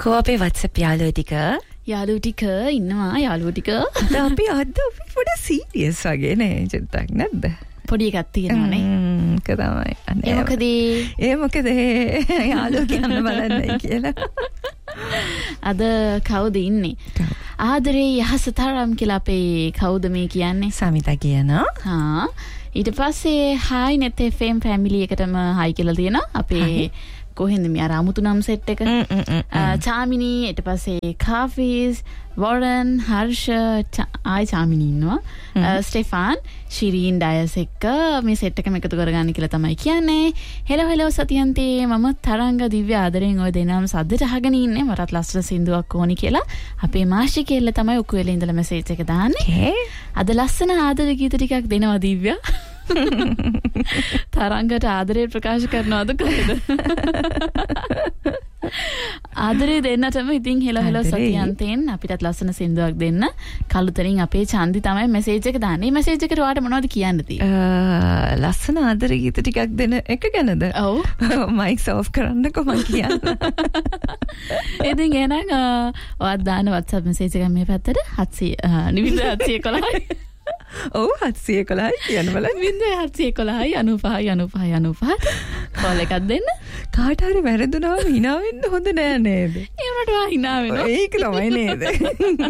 කො අපේ WhatsApp යාළුවෝ ටික ඉන්නවා යාළුවෝ ටික. අපි අද පොඩි සීරියස් වගේ නේ චුට්ටක් නැද්ද? පොඩි එකක් තියෙනවානේ. තමයි. ඒ මොකද යාළුවෝ කියන්න බලන්නයි කියලා. අද කවුද ඉන්නේ? ආදරේ යහස තරම් කියලා අපේ කවුද මේ කියන්නේ? සමිතා කියනවා. ඊට පස්සේ හායි net FM ෆැමිලි එකටම හායි කියලා තියෙනවා. අපේ කොහෙන්ද මේ අර අමුතු නම් සෙට් එක? චාමිනී, ඊට පස්සේ කාෆීස්, වොරන්, හර්ෂ, චාමිනී ඉන්නවා. ස්ටෙෆාන්, ශිරීන් ඩයස් එක්ක මේ සෙට් එකම එකතු කරගන්න කියලා තමයි කියන්නේ. හෙලෝ සතියන්තේ මම තරංග දිව්‍ය ආදරෙන් ඔය දෙනාම සද්දට අහගෙන ඉන්නේ. මටත් ලස්සන සින්දුවක් ඕනි කියලා. අපේ මාෂි කෙල්ල තමයි උකුවෙල ඉඳලා මෙසේජ් එක දාන්නේ. අද ලස්සන ආදර ගීත ටිකක් දෙනවා දිව්‍ය. තරංගට ආදරේ ප්‍රකාශ කරනවද කොහෙද? ආදරේ දෙන්නටම ඉතින් හෙලෝ සතියන්තෙන් අපිටත් ලස්සන සින්දුවක් දෙන්න. කළුතරින් අපේ චන්දි තමයි මෙසේජ් එක දාන්නේ. මේ මෙසේජ් එකට ඔයාලට මොනවද කියන්න තියෙන්නේ? ලස්සන ආදර ගීත ටිකක් දෙන එක ගැනද? ඔව්. මයික් ඔෆ් කරන්නකෝ මං කියන්න. ඉතින් එහෙනම් ඔයාත් දාන WhatsApp මෙසේජ් එක මේ පැත්තට 711 ඔව් 711 කියන්න බලන්න. 711 කෝල් එකක් දෙන්න. කාට හරි වැරදුනම hina වෙන්න හොඳ නෑ නේද? ඒකට hina වෙනවා. ඒක තමයි නේද?